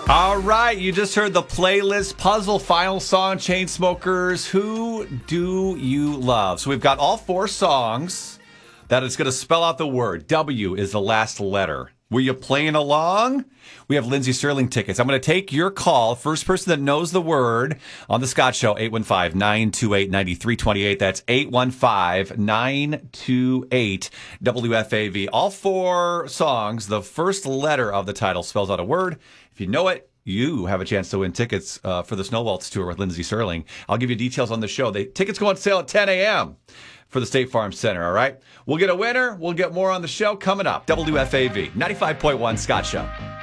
All right, you just heard the playlist puzzle final song, Chainsmokers, Who Do You Love? So we've got all four songs that is going to spell out the word. W is the last letter. Were you playing along? We have Lindsey Sterling tickets. I'm going to take your call. First person that knows the word on The Scott Show, 815-928-9328. That's 815-928-WFAV. All four songs, the first letter of the title spells out a word. If you know it, you have a chance to win tickets for the Snow Waltz Tour with Lindsey Sterling. I'll give you details on the show. Tickets go on sale at 10 a.m. for the State Farm Center, all right? We'll get a winner. We'll get more on the show coming up. WFAV, 95.1 Scott Show.